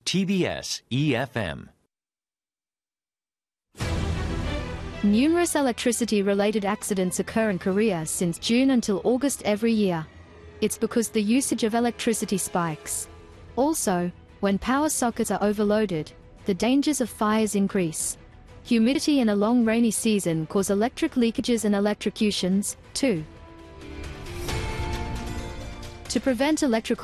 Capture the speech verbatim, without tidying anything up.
T B S E F M. Numerous electricity-related accidents occur in Korea since June until August every year. It's because the usage of electricity spikes. Also, when power sockets are overloaded, the dangers of fires increase. Humidity and a long rainy season cause electric leakages and electrocutions, too. To prevent electrical